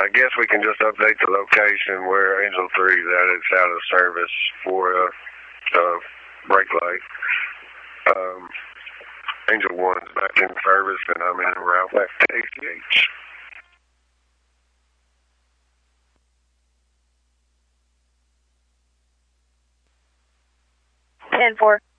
I guess we can just update the location where Angel 3 is at. It's out of service for brake light. Angel 1's back in service, and I'm in route back to ACH. 10-4.